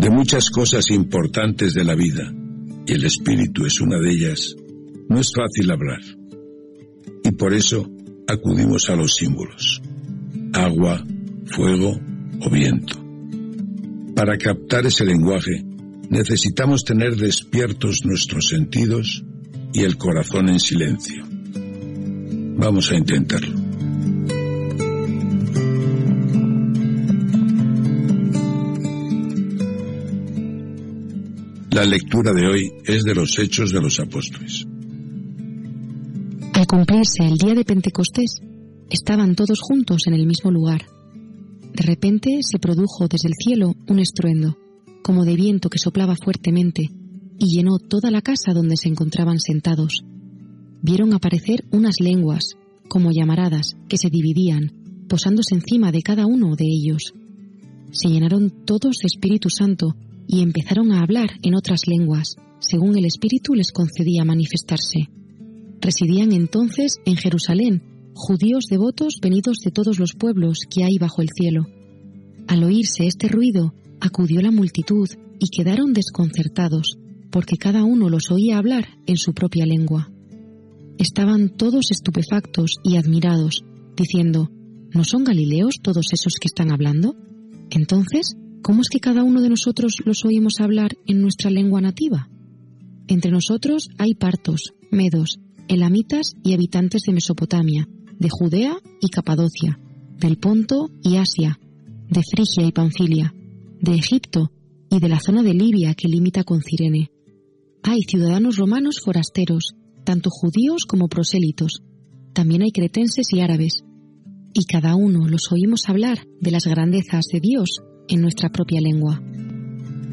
De muchas cosas importantes de la vida, y el espíritu es una de ellas, no es fácil hablar. Y por eso acudimos a los símbolos: agua, fuego o viento. Para captar ese lenguaje, necesitamos tener despiertos nuestros sentidos y el corazón en silencio. Vamos a intentarlo. La lectura de hoy es de los Hechos de los Apóstoles. Al cumplirse el día de Pentecostés, estaban todos juntos en el mismo lugar. De repente se produjo desde el cielo un estruendo, como de viento que soplaba fuertemente, y llenó toda la casa donde se encontraban sentados. Vieron aparecer unas lenguas, como llamaradas, que se dividían, posándose encima de cada uno de ellos. Se llenaron todos de Espíritu Santo y empezaron a hablar en otras lenguas, según el Espíritu les concedía manifestarse. Residían entonces en Jerusalén judíos devotos venidos de todos los pueblos que hay bajo el cielo. Al oírse este ruido, acudió la multitud y quedaron desconcertados, porque cada uno los oía hablar en su propia lengua. Estaban todos estupefactos y admirados, diciendo: ¿no son galileos todos esos que están hablando? Entonces, ¿cómo es que cada uno de nosotros los oímos hablar en nuestra lengua nativa? Entre nosotros hay partos, medos, elamitas y habitantes de Mesopotamia, de Judea y Capadocia, del Ponto y Asia, de Frigia y Panfilia, de Egipto y de la zona de Libia que limita con Cirene. Hay ciudadanos romanos forasteros, tanto judíos como prosélitos. También hay cretenses y árabes. Y cada uno los oímos hablar de las grandezas de Dios en nuestra propia lengua.